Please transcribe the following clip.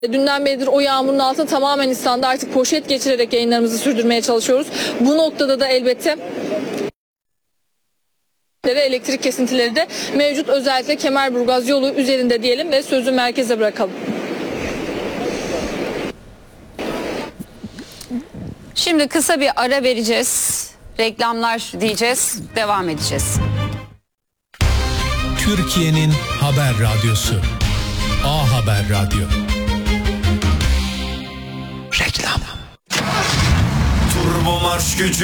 Dünden beridir o yağmurun altında tamamen İstanbul'da artık poşet geçirerek yayınlarımızı sürdürmeye çalışıyoruz. Bu noktada da elbette elektrik kesintileri de mevcut, özellikle Kemerburgaz yolu üzerinde diyelim ve sözü merkeze bırakalım. Şimdi kısa bir ara vereceğiz. Reklamlar diyeceğiz. Devam edeceğiz. Türkiye'nin haber radyosu. A Haber Radyo. Reklam. Turbo marş gücü.